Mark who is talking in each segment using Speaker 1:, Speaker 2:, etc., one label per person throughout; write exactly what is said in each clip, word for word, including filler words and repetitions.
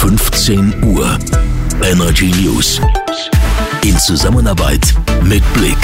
Speaker 1: fünfzehn Uhr. Energy News. In Zusammenarbeit mit Blick.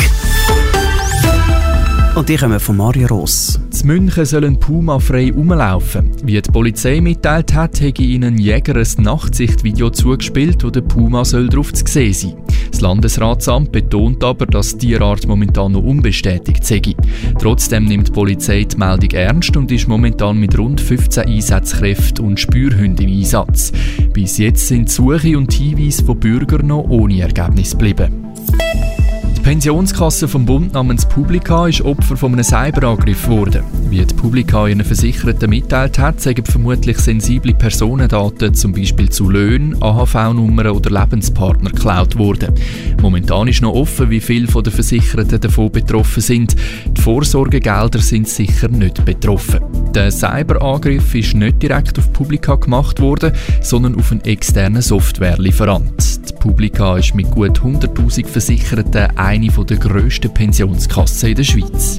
Speaker 2: Und die kommen von Mario Ross.
Speaker 3: In München sollen Puma frei rumlaufen. Wie die Polizei mitteilt hat, hätte ihnen Jäger ein Nachtsichtvideo zugespielt, wo der Puma soll drauf zu sehen sein. Das Landesratsamt betont aber, dass die Tierart momentan noch unbestätigt sei. Trotzdem nimmt die Polizei die Meldung ernst und ist momentan mit rund fünfzehn Einsatzkräften und Spürhunden im Einsatz. Bis jetzt sind die Suche und Hinweise von Bürgern noch ohne Ergebnis geblieben. Die Pensionskasse vom Bund namens Publica ist Opfer von einem Cyberangriff geworden. Wie die Publica ihren Versicherten mitteilt hat, seien vermutlich sensible Personendaten, zum Beispiel zu Löhnen, A H V-Nummern oder Lebenspartner, geklaut worden. Momentan ist noch offen, wie viele der Versicherten davon betroffen sind. Die Vorsorgegelder sind sicher nicht betroffen. Der Cyberangriff ist nicht direkt auf Publica gemacht worden, sondern auf einen externen Softwarelieferant. Die Publica ist mit gut hunderttausend Versicherten eine der grössten Pensionskassen in der Schweiz.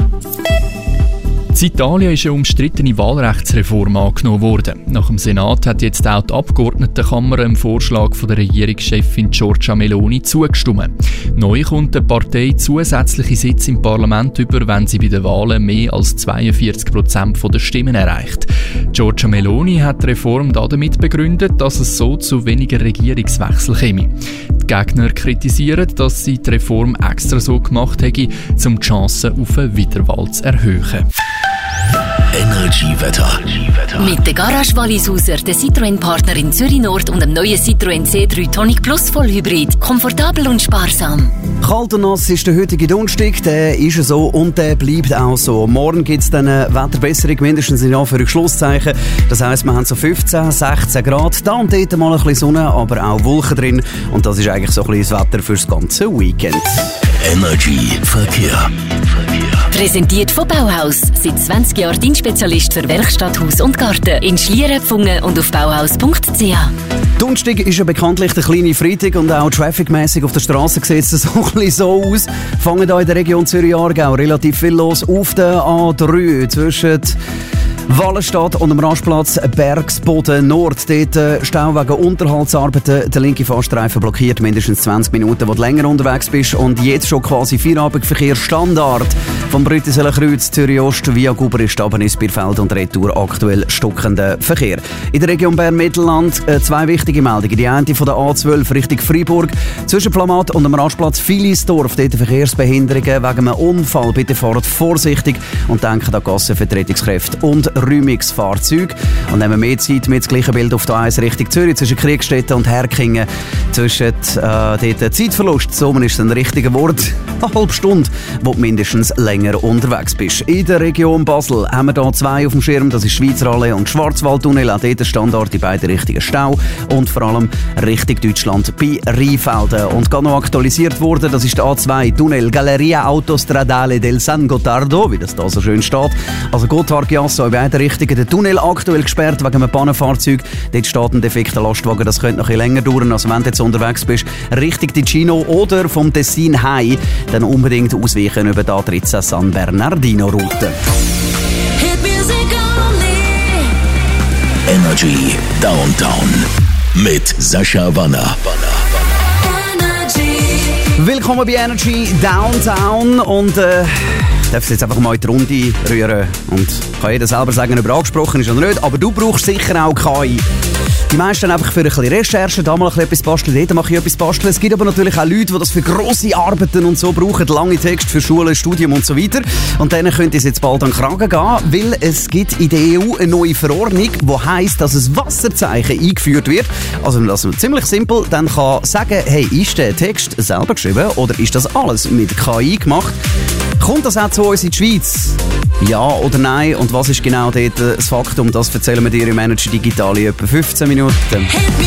Speaker 3: In Italien ist eine umstrittene Wahlrechtsreform angenommen worden. Nach dem Senat hat jetzt auch die Abgeordnetenkammer dem Vorschlag von der Regierungschefin Giorgia Meloni zugestimmt. Neu kommt der Partei zusätzliche Sitze im Parlament über, wenn sie bei den Wahlen mehr als zweiundvierzig Prozent der Stimmen erreicht. Giorgia Meloni hat die Reform damit begründet, dass es so zu weniger Regierungswechsel käme. Die Gegner kritisieren, dass sie die Reform extra so gemacht hätte, um die Chancen auf eine Wiederwahl zu erhöhen.
Speaker 1: Energy-Wetter.
Speaker 4: Mit der Garage Wallisuser, der Citroën-Partner in Zürich Nord und dem neuen Citroën C drei Tonic Plus Vollhybrid. Komfortabel und sparsam.
Speaker 2: Kalt und nass ist der heutige Donnerstag, der ist so und der bleibt auch so. Morgen gibt es dann eine Wetterbesserung, mindestens in Anführungs-Schlusszeichen. Das heisst, wir haben so fünfzehn, sechzehn Grad, da und dort mal ein bisschen Sonne, aber auch Wolken drin. Und das ist eigentlich so ein bisschen das Wetter für das ganze Weekend.
Speaker 1: Energy Verkehr.
Speaker 4: Präsentiert von Bauhaus. Seit zwanzig Jahren dein Spezialist für Werkstatt, Haus und Garten. In Schlieren, Pfungen und auf bauhaus punkt c h.
Speaker 2: Donnerstag ist ja bekanntlich der kleine Freitag und auch trafficmässig auf der Straße sieht es so ein bisschen so aus. Fangen hier in der Region Zürich-Aargau relativ viel los auf der A drei zwischen Wallenstadt und dem Rastplatz Bergsboden Nord. Dort Stau wegen Unterhaltsarbeiten. Der linke Fahrstreifen blockiert mindestens zwanzig Minuten, wo du länger unterwegs bist. Und jetzt schon quasi Feierabendverkehr Standard. Vom Brüttiseler-Kreuz, Zürich-Ost via Gubrist, Abenis, Bierfeld und Retour aktuell stockender Verkehr. In der Region Bern-Mittelland äh, zwei wichtige Meldungen. Die eine von der A zwölf Richtung Freiburg. Zwischen Plamat und dem Rastplatz Filisdorf. Dort Verkehrsbehinderungen wegen einem Unfall. Bitte fahrt vorsichtig und denkt an Gassenvertretungskräfte und Räumungsfahrzeuge. Und nehmen wir mehr Zeit mit dem gleichen Bild auf der eins Richtung Zürich zwischen Kriegstetten und Herkingen. Zwischen äh, dort Zeitverlust, so ist ein richtiges Wort, eine halbe Stunde, wo du mindestens länger unterwegs bist. In der Region Basel haben wir hier zwei auf dem Schirm, das ist Schweizer Allee und Schwarzwaldtunnel, auch dort Standard in beiden Richtungen Stau und vor allem Richtung Deutschland bei Rheinfelden. Und gerade noch aktualisiert worden, das ist der A zwei Tunnel Galleria Autostradale del San Gottardo, wie das da so schön steht. Also Gotthard-Giasso in beiden Richtungen. Der Tunnel aktuell gesperrt wegen einem Pannenfahrzeug. Dort steht ein defekter Lastwagen, das könnte noch ein bisschen länger dauern. Also wenn du jetzt unterwegs bist, Richtung Ticino oder vom Tessin heim, dann unbedingt ausweichen über die A dreizehn San Bernardino Route.
Speaker 1: Energy Downtown mit Sascha Wanner.
Speaker 2: Willkommen bei Energy Downtown und äh, ich darf jetzt einfach mal in die Runde rühren und kann jeder selber sagen, ob er angesprochen ist oder nicht, aber du brauchst sicher auch K I. Die meisten einfach für ein bisschen Recherche, da mal ein bisschen etwas basteln, jeder mache ich etwas basteln. Es gibt aber natürlich auch Leute, die das für grosse Arbeiten und so brauchen, lange Texte für Schule, Studium und so weiter. Und denen könnte es jetzt bald an den Kragen gehen, weil es gibt in der E U eine neue Verordnung, die heisst, dass ein Wasserzeichen eingeführt wird. Also das ist ziemlich simpel, dann kann sagen, hey, ist der Text selber geschrieben oder ist das alles mit K I gemacht? Kommt das auch zu uns in die Schweiz? Ja oder nein? Und was ist genau dort das Faktum? Das erzählen wir dir im Energy Digital in etwa fünfzehn Minuten.